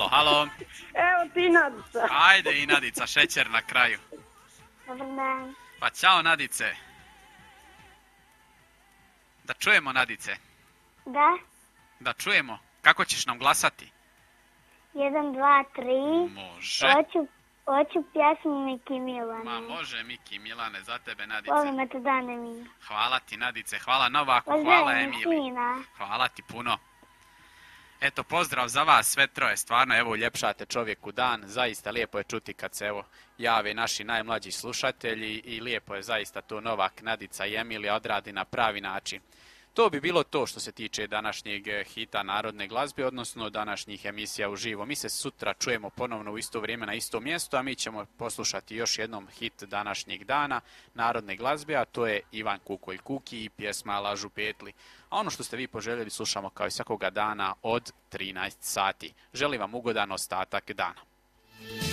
Halo, halo. Evo ti Nadica. Ajde i Nadica, šećer na kraju. Dobar dan. Pa ćao Nadice. Da čujemo Nadice. Da? Da čujemo. Kako ćeš nam glasati? 1, 2, 3. Može. Hoću pjesmu Miki Milane. Ma može Miki Milane, za tebe Nadice. Volim me to dane mi. Hvala ti Nadice, hvala Novaku, hvala Emili. Sina. Hvala ti puno. Eto, pozdrav za vas sve troje, stvarno, evo, uljepšate čovjeku dan, zaista lijepo je čuti kad se, evo, jave naši najmlađi slušatelji i lijepo je zaista to Novak, Nadica i Emilija odradi na pravi način. To bi bilo to što se tiče današnjeg hita narodne glazbe, odnosno današnjih emisija uživo. Mi se sutra čujemo ponovno u isto vrijeme na isto mjesto, a mi ćemo poslušati još jednom hit današnjeg dana narodne glazbe, a to je Ivan Kukolj Kuki i pjesma Lažu petli. A ono što ste vi poželjeli slušamo kao i svakoga dana od 13 sati. Želim vam ugodan ostatak dana.